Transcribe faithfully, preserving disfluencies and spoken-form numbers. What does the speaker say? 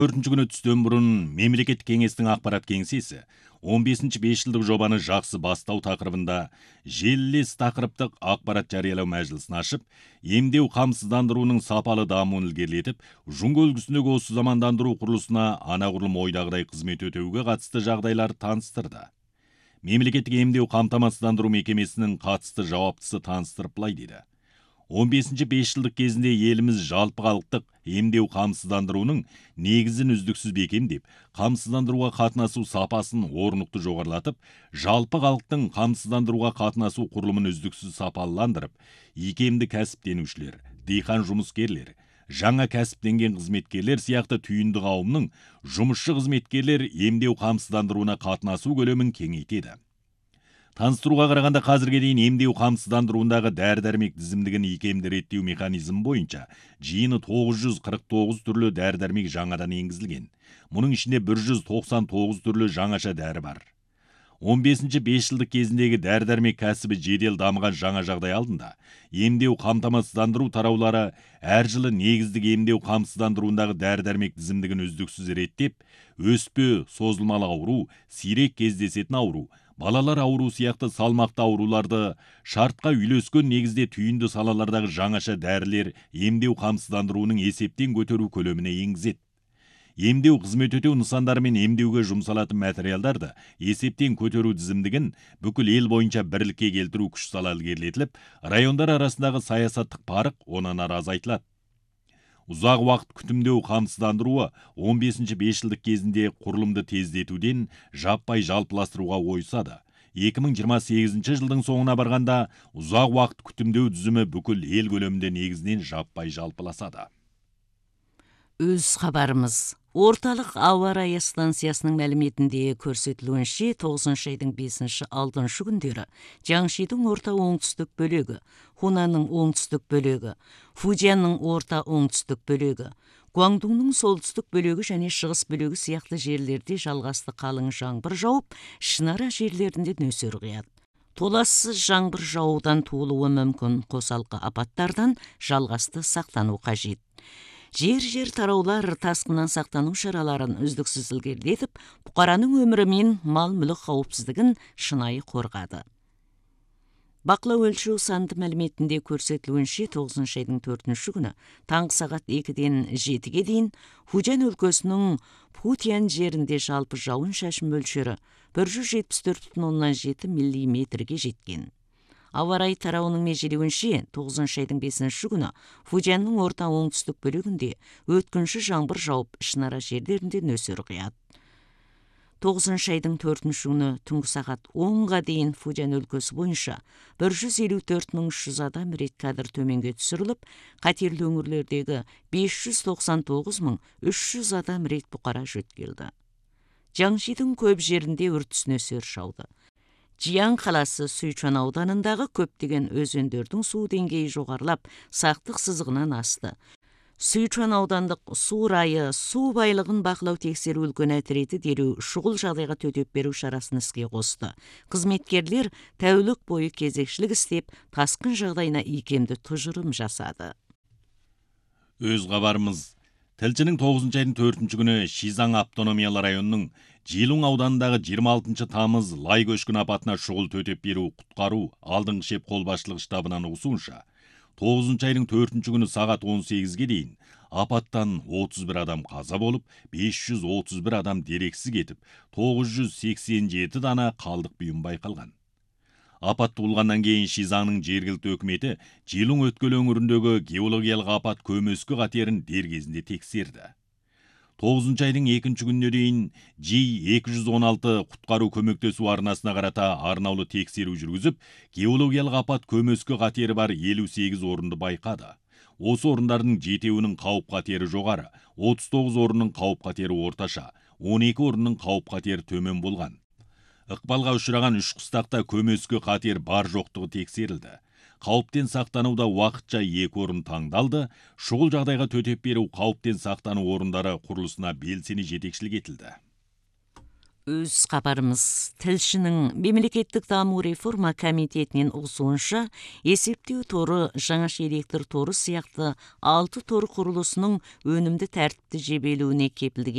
төртінші күні түстен бұрын мемлекеттік кеңестің ақпарат кеңсесі он бесінші бес жылдық жобаны жақсы бастау тақырыбында желілес тақырыптық ақпарат жариялау мәжілісін ашып, емдеу қамсыздандыруының сапалы дамуын ілгерілетіп, жұңғы үлгісіндегі осы замандандыру құрылысына анағұрлым ойдағыдай қызмет өтеуге қатысты жағдайлар таныстырды. Мемлекеттік емдеу қамтамасыздандыру мекемесінің қатысты жауаптысы таныстырып былай дейді. он бесінші бес жылдық кезінде еліміз жалпы халықтық емдеу қамсыздандыруының негізін үздіксіз бекемдеп, қамсыздандыруға қатынасу сапасын орнықты жоғарылатып, жалпы халықтың қамсыздандыруға қатынасу құрылымын үздіксіз сапалыландырып, икемді кәсіптенушілер, диқан жұмыскерлер, жаңа кәсіптенген қызметкерлер сияқты түйінді қауымның жұмысшы қызметкерлер емдеу қамсыздандыруына қатынасу көлемін кеңейтеді. Таныстыруға қарағанда қазірге дейін емдеу қамсыздандыруындағы дәрі-дәрмек тізімдігін икемді реттеу механизмі бойынша жиыны тоғыз жүз қырық тоғыз түрлі дәрі-дәрмек жаңадан енгізілген. Мұның ішінде бір жүз тоқсан тоғыз түрлі жаңаша дәрі бар. он бесінші бес жылдық кезіндегі дәрі-дәрмек кәсібі жедел дамыған жаңа жағдай алдында емдеу қамтамасыздандыру тараулары әр жылы негіздік емдеу қамсыздандыруындағы дәрі-дәрмек тізімдігін үздіксіз реттеп, өспе, созылмалы ауру, сирек кездесетін ауру, балалар ауру сияқты салмақты ауруларды шартқа үйлескен негізде түйінді салалардағы жаңаша дәрілер емдеу қамсыздандыруының есептен көтеру көлеміне енгізеді. Емдеу қызмет өтеу нысандары мен емдеуге жұмсалатын материалдарды есептен көтеру тізімдігін бүкіл ел бойынша бірлікке келтіру күш сала ілгерілетіліп, райондар арасындағы саясаттық парық онан ары азайтылады. Ұзақ уақыт күтімдеу қамсыздандыруы он бесінші бес жылдық кезінде құрылымды тездетуден жаппай жалпыластыруға ойысады. екі мың жиырма сегізінші жылдың соңына барғанда ұзақ уақыт күтімдеу тізімі бүкіл ел көлемінде негізінен жаппай жалпыласады. Өз хабарымыз. Орталық ауа райы станциясының мәліметінде көрсетілуінше тоғызыншы айдың бесінші алтыншы күндері Жаңшидің орта оңтүстік бөлігі, Хунаның оңтүстік бөлігі, Фудзянның орта оңтүстік бөлігі, Гуандунның солтүстік бөлігі және шығыс бөлігі сияқты жерлерде жалғасты қалың жаңбыр жауып, ішінара жерлерінде нөсер құяды. Толассыз жаңбыр жауудан туылуы мүмкін қосалқы апаттардан жалғасты сақтану қажет. Жер-жер тараулар тасқыннан сақтану шараларын үздіксіз ілгерілетіп, бұқараның өмірі мен мал-мүлік қауіпсіздігін шынайы қорғады. Бақылау өлшеу санды мәліметінде көрсетілуінше тоғызыншы айдың төртінші күні таңғы сағат екіден жетіге дейін Фудзян өлкесінің Путиян жерінде жалпы жауын шашын мөлшері бір жүз жетпіс төрт бүтін оннан жеті миллиметрге жеткен. Ауа райы тарауының межелеуінше тоғызыншы айдың бесінші күні Фудзянның орта оңтүстік бөлігінде өткінші жаңбыр жауып, ішінара жерлерінде нөсер құяды. тоғызыншы айдың төртінші күні түнгі сағат онға дейін Фудзян өлкесі бойынша бір жүз елу төрт мың үш жүз адам рет кадр төменге түсіріліп, қатерлі өңірлердегі бес жүз тоқсан тоғыз мың үш жүз адам рет бұқара жөткелді. Жаңшидің көп жерінде үртіс нөсер жауды. Жиян қаласы Сүйчуан ауданындағы көптеген өзендердің су деңгейі жоғарылап, сақтық сызығынан асты. Сүйчуан аудандық су райы су байлығын бақылау тексеру үлкен әтіреті дереу шұғыл жағдайға төтеп беру шарасын іске қосты. Қызметкерлер тәулік бойы кезекшілік істеп, тасқын жағдайына икемді тұжырым жасады. Өз хабарымыз. Тілшінің тоғызыншы айдың төртінші күні Шизаң автономиялы районының Жилуң ауданындағы жиырма алтыншы тамыз лай көшкін апатына шұғыл төтеп беру құтқару алдыңғы шеп қолбасшылық штабынан ұсынша, тоғызыншы айдың төртінші күні сағат он сегізге дейін апаттан отыз бір адам қаза болып, бес жүз отыз бір адам дерексіз кетіп, тоғыз жүз сексен жеті дана қалдық бұйым байқалған. Апатты болғаннан кейін Шизаңның жергілікті өкіметі Жилуң өткел өңіріндегі геологиялық апат көмескі қатерін дер кезінде тексерді. тоғызыншы айдың екінші күніне дейін Жи екі жүз он алты құтқару көмектесу арнасына қарата арнаулы тексеру жүргізіп, геологиялық апат көмескі қатері бар елу сегіз орынды байқады. Осы орындардың жетеуінің қауіп қатері жоғары, отыз тоғыз орынның қауіп қатері орташа, он екі орынның қауіп қатері төмен болған. Ықпалға ұшыраған үш қыстақта көмескі қатер бар жоқтығы тексерілді. Қауіптен сақтануда уақытша екі орын таңдалды, шұғыл жағдайға төтеп беру қауіптен сақтану орындары құрылысына белсене жетекшілік етілді. Өз хабарымыз. Тілшінің мемлекеттік даму реформа комитетінен ұсынуынша есептеу торы, жаңаша электр торы сияқты алты тор құрылысының өнімді тәртіпті жебелуіне кепілдік